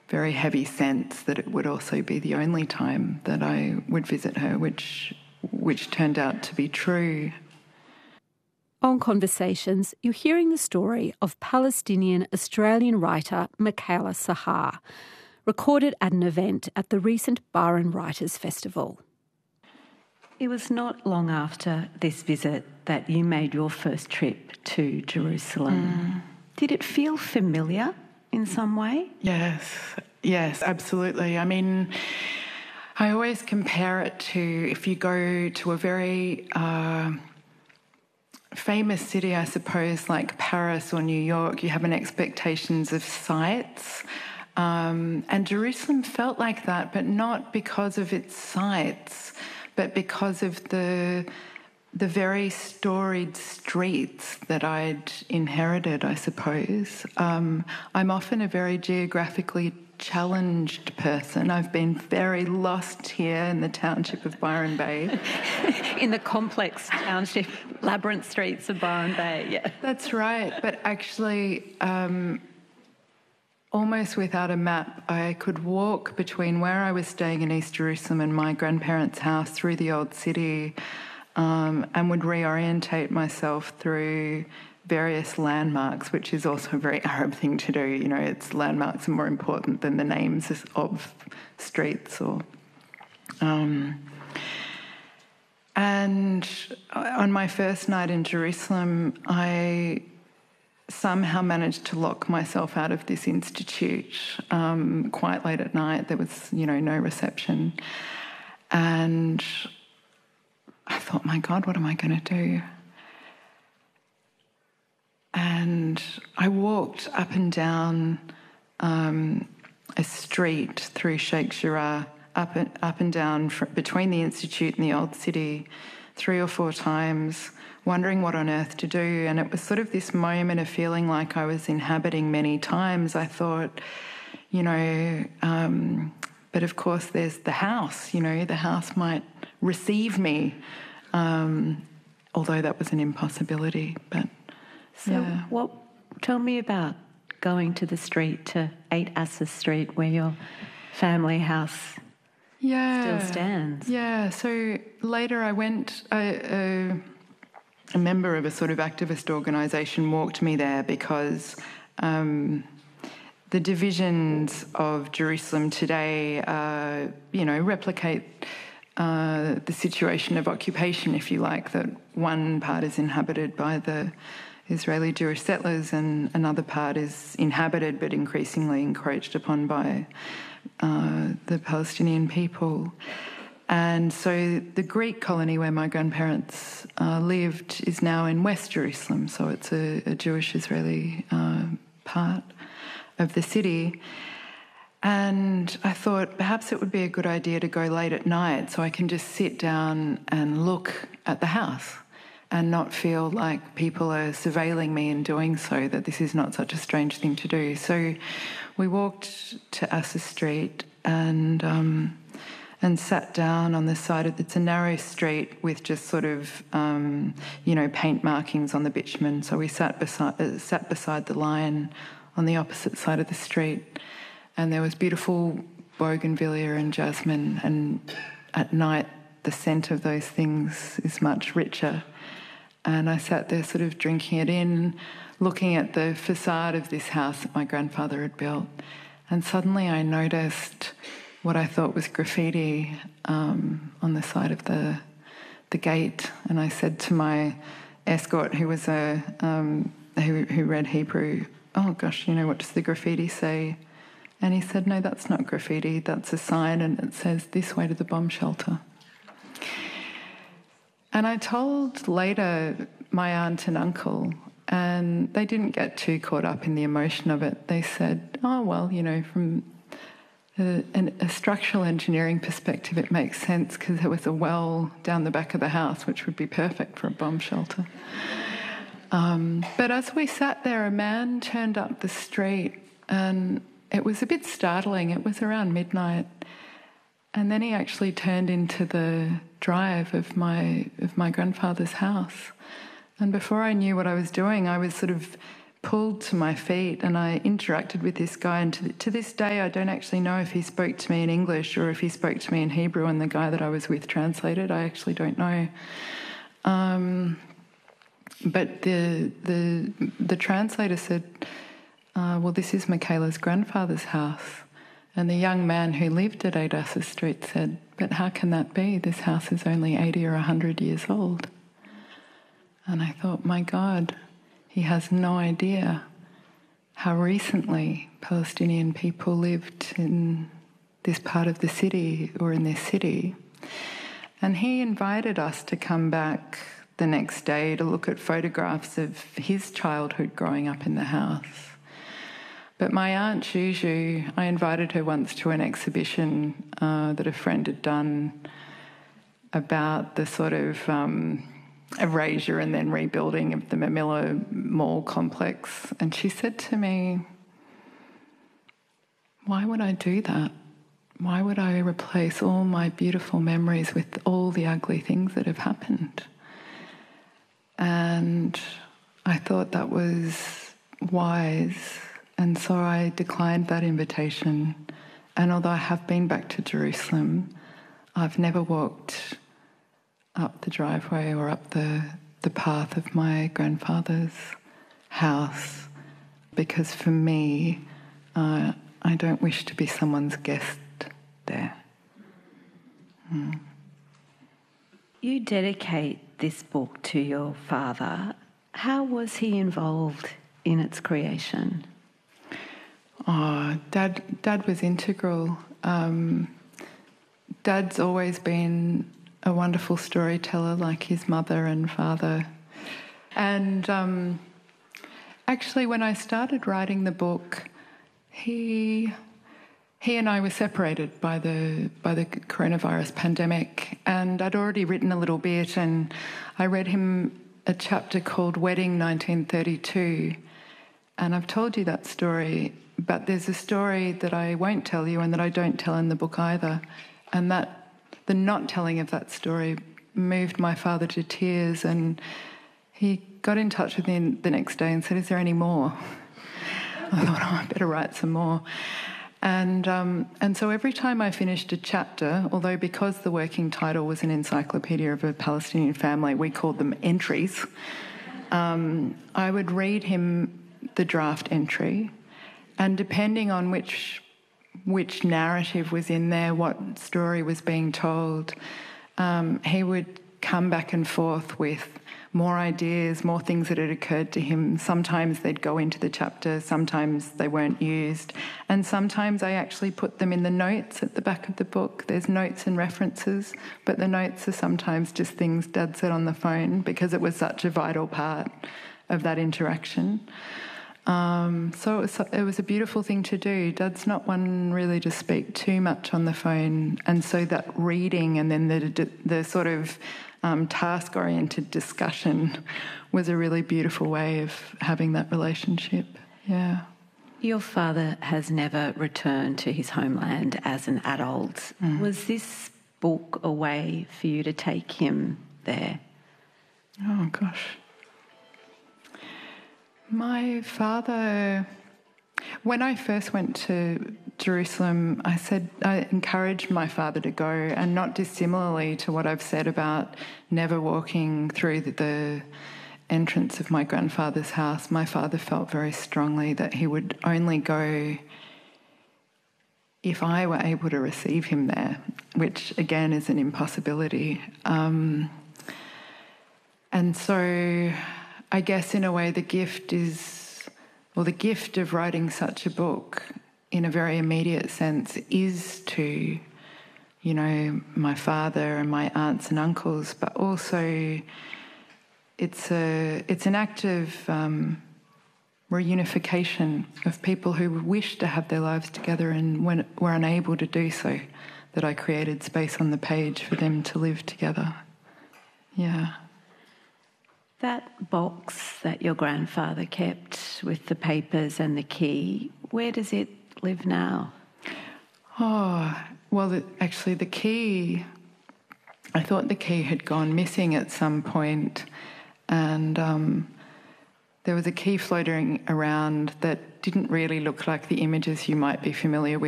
very heavy sense that it would also be the only time that I would visit her, which turned out to be true. On Conversations, you're hearing the story of Palestinian-Australian writer Michaela Sahar, recorded at an event at the recent Byron Writers' Festival. It was not long after this visit that you made your first trip to Jerusalem. Did it feel familiar in some way? Yes, absolutely. I mean, I always compare it to if you go to a very famous city, I suppose, like Paris or New York, you have an expectations of sights. And Jerusalem felt like that, but not because of its sights, but because of the very storied streets that I'd inherited, I suppose. I'm often a very geographically challenged person. I've been very lost here in the township of Byron Bay. In the complex township, labyrinth streets of Byron Bay, yeah. That's right. But actually, almost without a map, I could walk between where I was staying in East Jerusalem and my grandparents' house through the old city, and would reorientate myself through various landmarks, which is also a very Arab thing to do. You know, it's landmarks are more important than the names of streets or... And on my first night in Jerusalem, I somehow managed to lock myself out of this institute quite late at night. There was, no reception. And I thought, my God, what am I going to do? And I walked up and down a street through Sheikh Jarrah, up and down between the institute and the old city 3 or 4 times, wondering what on earth to do. And it was sort of this moment of feeling like I was inhabiting many times. I thought, but of course there's the house, the house might receive me, although that was an impossibility. But tell me about going to the street, to 8 Assis Street, where your family house still stands. Yeah, so later I went, a member of a sort of activist organisation walked me there because the divisions of Jerusalem today, replicate the situation of occupation, if you like, that one part is inhabited by the Israeli Jewish settlers and another part is inhabited but increasingly encroached upon by the Palestinian people. And so the Greek colony where my grandparents lived is now in West Jerusalem, so it's a Jewish-Israeli part of the city. And I thought perhaps it would be a good idea to go late at night so I can just sit down and look at the house and not feel like people are surveilling me in doing so, that this is not such a strange thing to do. So we walked to Assis Street and sat down on the side of... It's a narrow street with just sort of, paint markings on the bitumen. So we sat beside the line on the opposite side of the street, and there was beautiful bougainvillea and jasmine, and at night the scent of those things is much richer. And I sat there sort of drinking it in, looking at the facade of this house that my grandfather had built, and suddenly I noticed what I thought was graffiti on the side of the gate, and I said to my escort, who was who read Hebrew, "Oh gosh, what does the graffiti say?" And he said, "No, that's not graffiti. That's a sign, and it says, 'This way to the bomb shelter.'" And I told later my aunt and uncle, and they didn't get too caught up in the emotion of it. They said, "Oh, well, from a structural engineering perspective, it makes sense because there was a well down the back of the house, which would be perfect for a bomb shelter." But as we sat there, a man turned up the street, and it was a bit startling. It was around midnight. And then he actually turned into the drive of my grandfather's house. And before I knew what I was doing, I was sort of pulled to my feet and I interacted with this guy, and to this day I don't actually know if he spoke to me in English or if he spoke to me in Hebrew and the guy that I was with translated. I actually don't know. But the translator said, well, this is Michaela's grandfather's house. And the young man who lived at Adassa Street said, but how can that be? This house is only 80 or 100 years old. And I thought, my God, he has no idea how recently Palestinian people lived in this part of the city or in this city. And he invited us to come back the next day to look at photographs of his childhood growing up in the house. But my Aunt Juju, I invited her once to an exhibition that a friend had done about the sort of erasure and then rebuilding of the Mamilla Mall complex. And she said to me, why would I do that? Why would I replace all my beautiful memories with all the ugly things that have happened? And I thought that was wise. And so I declined that invitation. And although I have been back to Jerusalem, I've never walked up the driveway or up the path of my grandfather's house, because for me, I don't wish to be someone's guest there. You dedicate this book to your father. How was he involved in its creation? Oh, Dad was integral. Dad's always been a wonderful storyteller like his mother and father. And actually, when I started writing the book, he and I were separated by the coronavirus pandemic, and I'd already written a little bit, and I read him a chapter called Wedding 1932, and I've told you that story, but there's a story that I won't tell you and that I don't tell in the book either, and that the not telling of that story moved my father to tears, and he got in touch with me the next day and said, is there any more? I thought, oh, I better write some more. And so every time I finished a chapter, although because the working title was an encyclopedia of a Palestinian family, we called them entries, I would read him the draft entry, and depending on which narrative was in there, what story was being told, he would come back and forth with more ideas, more things that had occurred to him. Sometimes they'd go into the chapter, sometimes they weren't used, and sometimes I actually put them in the notes at the back of the book. There's notes and references, but the notes are sometimes just things Dad said on the phone because it was such a vital part of that interaction. So it was a beautiful thing to do. Dad's not one really to speak too much on the phone, and so that reading and then the sort of task-oriented discussion was a really beautiful way of having that relationship. Yeah. Your father has never returned to his homeland as an adult. Was this book a way for you to take him there? Oh, gosh. My father, when I first went to Jerusalem, I encouraged my father to go, and not dissimilarly to what I've said about never walking through the entrance of my grandfather's house, my father felt very strongly that he would only go if I were able to receive him there, which again is an impossibility. And so I guess in a way the gift of writing such a book in a very immediate sense is to, my father and my aunts and uncles, but also it's an act of reunification of people who wish to have their lives together and were unable to do so, that I created space on the page for them to live together. Yeah. That box that your grandfather kept with the papers and the key, where does it live now? Oh, well, actually the key, I thought the key had gone missing at some point, and there was a key floating around that didn't really look like the images you might be familiar with